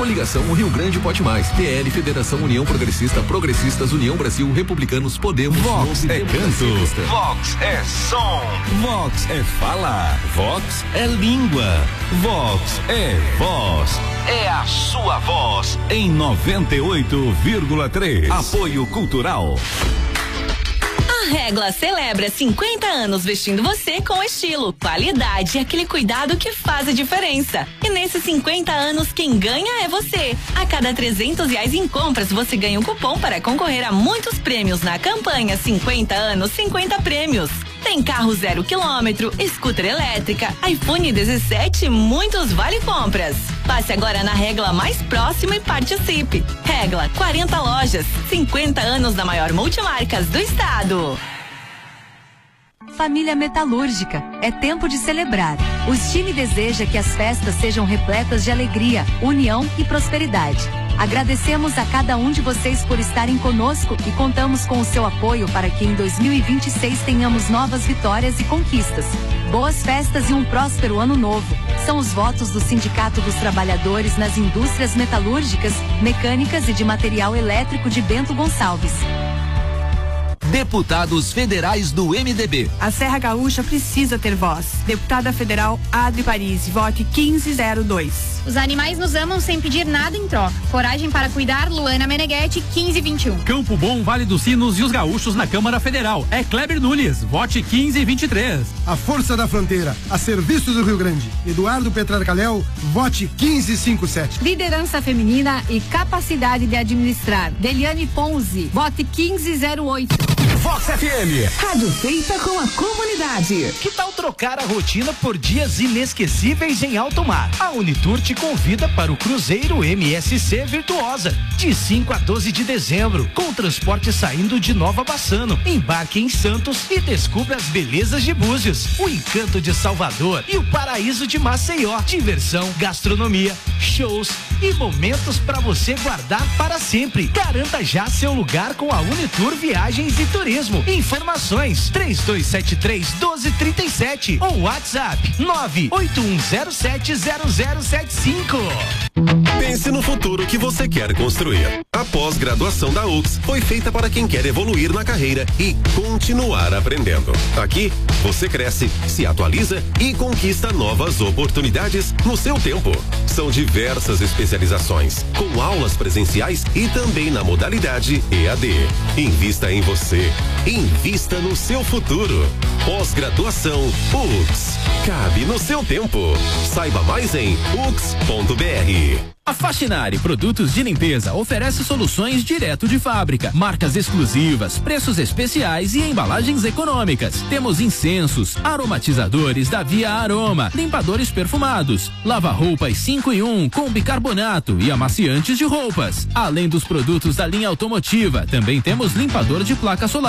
Coligação Rio Grande Pote Mais, PL, Federação União Progressista, Progressistas, União Brasil, Republicanos, Podemos, Vox é canto, Vox é som, Vox é fala, Vox é língua, Vox é voz. É a sua voz Em 98,3. Apoio Cultural. A Regla celebra 50 anos vestindo você com estilo, qualidade e aquele cuidado que faz a diferença. E nesses 50 anos, quem ganha é você. A cada R$300 em compras, você ganha um cupom para concorrer a muitos prêmios na campanha 50 anos, 50 prêmios. Tem carro 0 km, scooter elétrica, iPhone 17 e muitos vale compras. Passe agora na Regla mais próxima e participe. Regla, 40 lojas, 50 anos da maior multimarcas do estado. Família Metalúrgica, é tempo de celebrar. O time deseja que as festas sejam repletas de alegria, união e prosperidade. Agradecemos a cada um de vocês por estarem conosco e contamos com o seu apoio para que em 2026 tenhamos novas vitórias e conquistas. Boas festas e um próspero ano novo. São os votos do Sindicato dos Trabalhadores nas Indústrias Metalúrgicas, Mecânicas e de Material Elétrico de Bento Gonçalves. Deputados federais do MDB. A Serra Gaúcha precisa ter voz. Deputada Federal Adri Paris, vote 1502. Os animais nos amam sem pedir nada em troca. Coragem para cuidar, Luana Meneghetti, 1521. Campo Bom, Vale dos Sinos e os gaúchos na Câmara Federal. É Kleber Nunes, vote 1523. A Força da Fronteira, a serviço do Rio Grande. Eduardo Petrarcalhau, vote 1557. Liderança feminina e capacidade de administrar. Deliane Ponzi, vote 1508. Vox FM. Rádio feita com a comunidade. Que tal trocar a rotina por dias inesquecíveis em alto mar? A Unitour te convida para o Cruzeiro MSC Virtuosa, de 5 a 12 de dezembro, com transporte saindo de Nova Bassano. Embarque em Santos e descubra as belezas de Búzios, o encanto de Salvador e o paraíso de Maceió. Diversão, gastronomia, shows e momentos para você guardar para sempre. Garanta já seu lugar com a Unitour Viagens e Turismo. Informações 3273-1237 ou WhatsApp 981070075. Pense no futuro que você quer construir. A pós-graduação da UX foi feita para quem quer evoluir na carreira e continuar aprendendo. Aqui, você cresce, se atualiza e conquista novas oportunidades no seu tempo. São diversas especializações, com aulas presenciais e também na modalidade EAD. Invista em você. Invista no seu futuro. Pós-graduação UX. Cabe no seu tempo. Saiba mais em ux.br. A Faxinari Produtos de Limpeza oferece soluções direto de fábrica, marcas exclusivas, preços especiais e embalagens econômicas. Temos incensos, aromatizadores da Via Aroma, limpadores perfumados, lava-roupas 5 em 1 com bicarbonato e amaciantes de roupas. Além dos produtos da linha automotiva, também temos limpador de placa solar.